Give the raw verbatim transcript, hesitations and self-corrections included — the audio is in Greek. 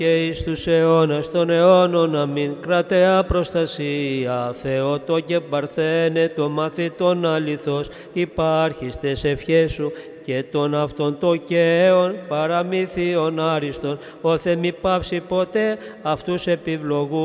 και εις τους αιώνας των αιώνων. Αμήν. Κρατεά προστασία, Θεότο και παρθένε, το μαθητών αληθώς, υπάρχεις τες ευχές σου και των αυτών το καίων παραμύθιον άριστον, όθε μη πάψει ποτέ αυτούς επιβλογού.